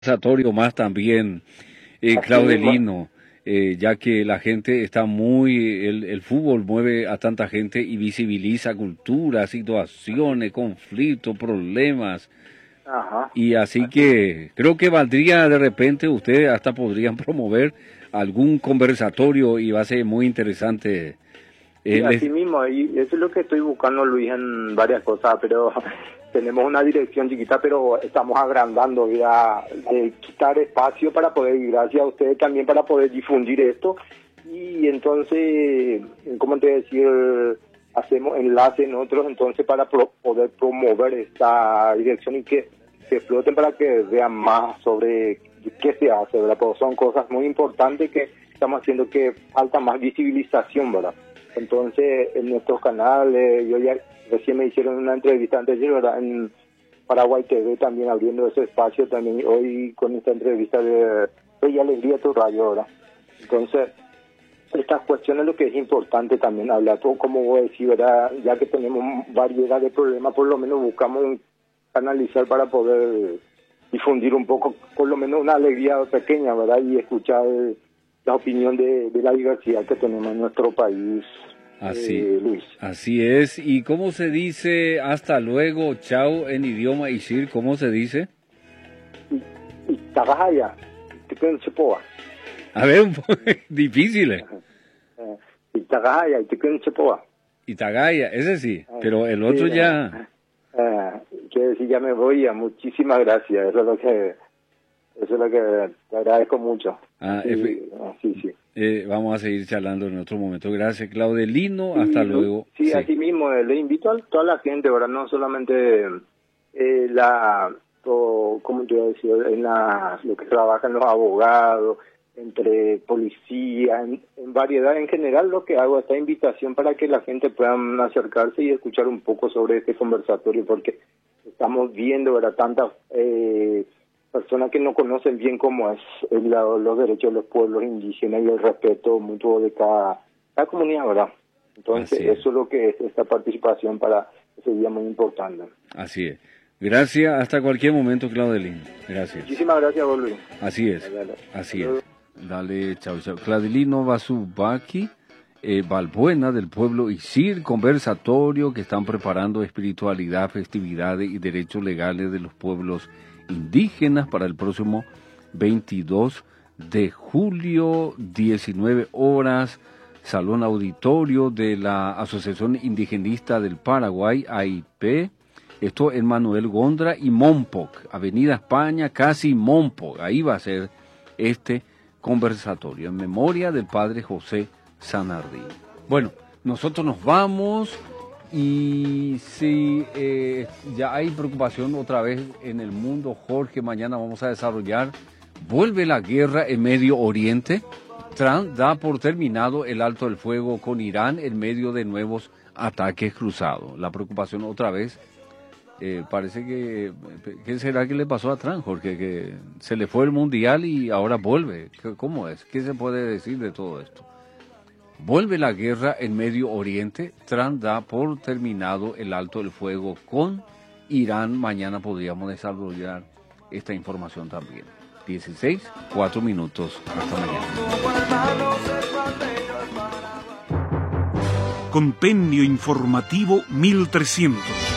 conversatorio más también, Así mismo, Claudelino, ya que la gente está el fútbol mueve a tanta gente y visibiliza culturas, situaciones, conflictos, problemas, ajá, y así así, que creo que valdría de repente, ustedes hasta podrían promover algún conversatorio y va a ser muy interesante. sí, Les, así mismo, y eso es lo que estoy buscando, Luis, en varias cosas, pero tenemos una dirección chiquita, pero estamos agrandando, ya, quitar espacio para poder, y gracias a ustedes también para poder difundir esto, y entonces, ¿cómo te decir? Hacemos enlace nosotros entonces para poder promover esta dirección y que se exploten para que vean más sobre qué se hace, ¿verdad? Porque son cosas muy importantes que estamos haciendo que falta más visibilización, ¿verdad? Entonces, en nuestros canales, yo ya recién me hicieron una entrevista antes de, ¿verdad? En Paraguay TV también abriendo ese espacio también hoy con esta entrevista de Fe y Alegría tu Radio, ¿verdad? Entonces, estas cuestiones lo que es importante también hablar, todo como vos decís, ¿verdad? Ya que tenemos variedad de problemas, por lo menos buscamos canalizar para poder difundir un poco, por lo menos una alegría pequeña, ¿verdad? Y escuchar la opinión de la diversidad que tenemos en nuestro país, así, Luis. así es. ¿Y cómo se dice hasta luego, chao en idioma Ishir? ¿Cómo se dice? Y Tagahaya, te pueden sepoa. A ver, un poco difícil. Y Tagahaya, y te pueden sepoa. Itagaya, ese sí, pero el Sí, otro ya... quiero decir, ya me voy, muchísimas gracias, eso es lo que te agradezco mucho. Ah, Sí, sí, sí. vamos a seguir charlando en otro momento. Gracias, Claudelino. Sí, Hasta luego. sí, Sí. así mismo, le invito a toda la gente, ¿verdad? No solamente ¿cómo te iba a decir? Lo que trabajan los abogados, entre policía, en variedad en general, lo que hago esta invitación para que la gente pueda acercarse y escuchar un poco sobre este conversatorio, porque estamos viendo, ¿verdad? Tantas personas que no conocen bien cómo es los derechos de los pueblos indígenas y el respeto mutuo de cada comunidad, ¿verdad? Entonces, Así es. eso es lo que es esta participación para ese día muy importante. Así es. Gracias. Hasta cualquier momento, Claudelino. Gracias. Muchísimas gracias, Luis. Así es. Dale, dale. Así es. Dale, chao, chao. Claudelino Basubaki, Balbuena del pueblo Isir, conversatorio que están preparando espiritualidad, festividades y derechos legales de los pueblos indígenas para el próximo 22 de julio, 19 horas, Salón Auditorio de la Asociación Indigenista del Paraguay, AIP, esto en Manuel Gondra y Mompoc, Avenida España, casi Mompoc, ahí va a ser este conversatorio en memoria del padre José Sanardín. Bueno, nosotros nos vamos y si ya hay preocupación otra vez en el mundo, Jorge, mañana vamos a desarrollar, vuelve la guerra en Medio Oriente. Trump da por terminado el alto el fuego con Irán en medio de nuevos ataques cruzados. La preocupación otra vez, parece que, ¿qué será que le pasó a Trump, Jorge? Que se le fue el mundial y ahora vuelve. ¿Cómo es? ¿Qué se puede decir de todo esto? Vuelve la guerra en Medio Oriente. Trump da por terminado el alto el fuego con Irán. Mañana podríamos desarrollar esta información también. 16, 4 minutos. Hasta mañana. Compendio informativo 1300.